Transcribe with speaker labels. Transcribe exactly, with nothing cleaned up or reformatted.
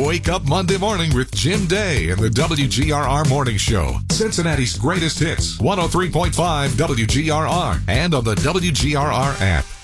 Speaker 1: Wake up Monday morning with Jim Day and the W G R R Morning Show. Cincinnati's greatest hits, one oh three point five W G R R, and on the W G R R app.